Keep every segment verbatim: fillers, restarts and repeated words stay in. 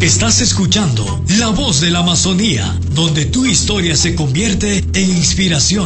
Estás escuchando La Voz de la Amazonía, donde tu historia se convierte en inspiración.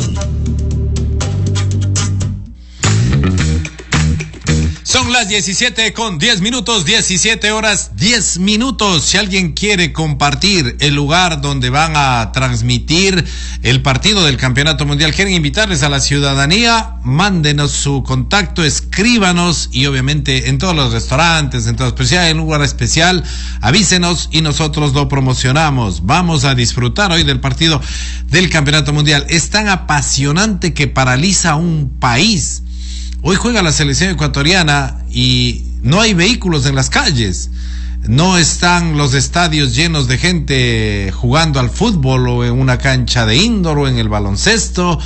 Son las diecisiete con diez minutos, diecisiete horas diez minutos. Si alguien quiere compartir el lugar donde van a transmitir el partido del Campeonato Mundial, quieren invitarles a la ciudadanía, mándenos su contacto, escríbanos y obviamente en todos los restaurantes, en todas, pero si hay un lugar especial, avísenos y nosotros lo promocionamos. Vamos a disfrutar hoy del partido del Campeonato Mundial. Es tan apasionante que paraliza un país. Hoy juega la selección ecuatoriana y no hay vehículos en las calles. No están los estadios llenos de gente jugando al fútbol o en una cancha de indoor o en el baloncesto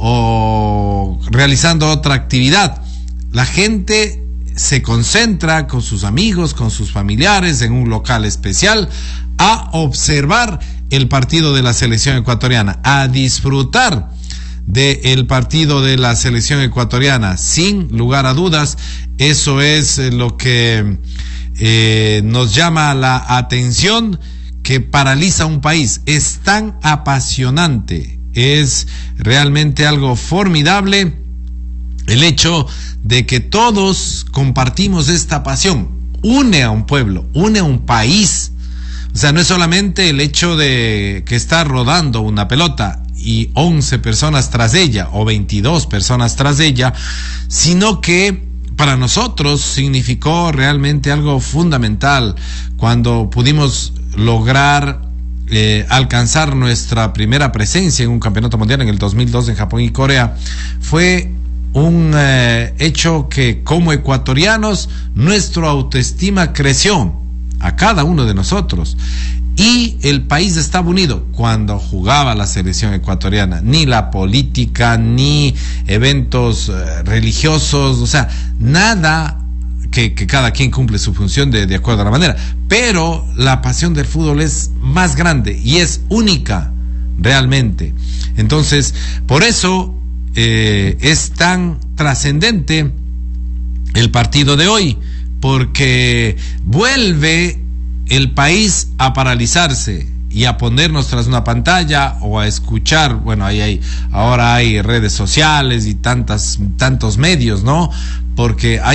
o realizando otra actividad. La gente se concentra con sus amigos, con sus familiares en un local especial a observar el partido de la selección ecuatoriana, a disfrutar del partido de la selección ecuatoriana. Sin lugar a dudas, eso es lo que eh, nos llama la atención, que paraliza un país. Es tan apasionante, es realmente algo formidable el hecho de que todos compartimos esta pasión. Une a un pueblo, une a un país. O sea, no es solamente el hecho de que está rodando una pelota y once personas tras ella o veintidós personas tras ella, sino que para nosotros significó realmente algo fundamental cuando pudimos lograr eh, alcanzar nuestra primera presencia en un campeonato mundial en el dos mil dos en Japón y Corea. Fue un eh, hecho que como ecuatorianos nuestra autoestima creció a cada uno de nosotros. Y el país estaba unido cuando jugaba la selección ecuatoriana. Ni la política, ni eventos eh, religiosos, o sea, nada, que, que cada quien cumple su función de, de acuerdo a la manera. Pero la pasión del fútbol es más grande y es única, realmente. Entonces, por eso eh, es tan trascendente el partido de hoy, porque vuelve el país a paralizarse y a ponernos tras una pantalla o a escuchar. Bueno, ahí hay, ahora hay redes sociales y tantas, tantos medios, ¿no? Porque hay